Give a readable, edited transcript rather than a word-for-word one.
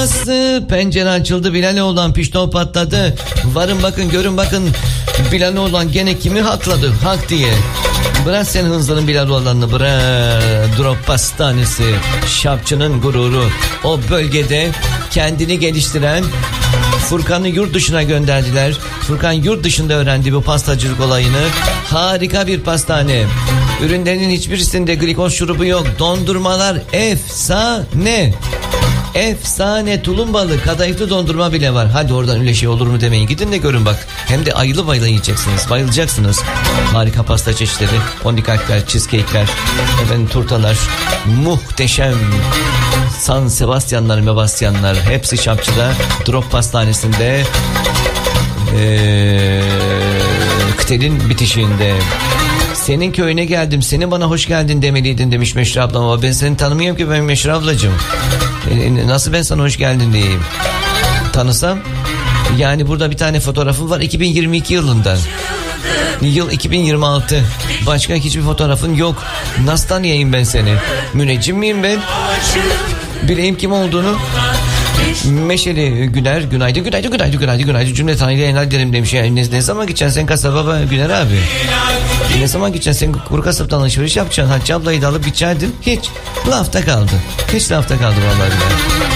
bastı. Pencere açıldı. Bilaloğlan pişton patladı. Varın bakın, görün bakın. Bilaloğlan gene kimi hakladı? Hak diye. Bırak sen hızların Bilaloğlan'ını, bırak. Drop pastanesi. Şapçının gururu. O bölgede kendini geliştiren Furkan'ı yurt dışına gönderdiler. Furkan yurt dışında öğrendi bu pastacılık olayını. Harika bir pastane. Ürünlerinin hiçbirisinde glikoz şurubu yok. Dondurmalar efsane. Efsane, tulumbalı, kadayıflı dondurma bile var. Hadi oradan öyle şey olur mu demeyin. Gidin de görün bak. Hem de ayılı bayılı yiyeceksiniz. Bayılacaksınız. Harika pasta çeşitleri. Fondikatler, cheesecake'ler, efendim turtalar. Muhteşem. San Sebastianlar, Mebastianlar. Hepsi Şapçı'da. Drop Pastanesi'nde. Kıtelin bitişiğinde. Senin köyüne geldim, senin bana hoş geldin demeliydin demiş Meşru ablam, ama ben seni tanımıyorum ki ben Meşru ablacığım. Nasıl ben sana hoş geldin diyeyim? Tanısam? Yani burada bir tane fotoğrafım var 2022 yılından. Yıl 2026. Başka hiçbir fotoğrafın yok. Nasıl tanıyayım ben seni? Müneccim miyim ben? Bileyim kim olduğunu. Meşeli Güner, günaydın cümle tanıyla derim demiş. Yani ne zaman gideceksin sen kasaba Güner abi? Ne zaman gideceksin sen kuru kasaptan alışveriş yapacaksın? Hacı ablayı da alıp gidecektin. Hiç lafta kaldı. Hiç lafta kaldı vallahi.